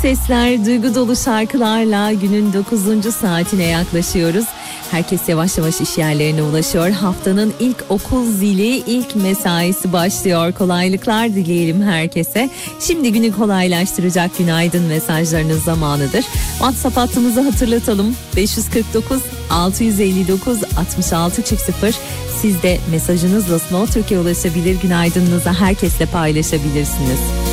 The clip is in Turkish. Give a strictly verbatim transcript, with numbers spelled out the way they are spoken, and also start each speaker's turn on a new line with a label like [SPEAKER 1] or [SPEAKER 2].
[SPEAKER 1] sesler, duygu dolu şarkılarla günün dokuzuncu saatine yaklaşıyoruz. Herkes yavaş yavaş iş yerlerine ulaşıyor. Haftanın ilk okul zili, ilk mesaisi başlıyor. Kolaylıklar dileyelim herkese. Şimdi günü kolaylaştıracak günaydın mesajlarınız zamanıdır. WhatsApp hattımızı hatırlatalım. beş yüz kırk dokuz altı yüz elli dokuz altmış altı sıfır. Siz de mesajınızla Slow Türkiye ulaşabilir, günaydınınızı herkesle paylaşabilirsiniz.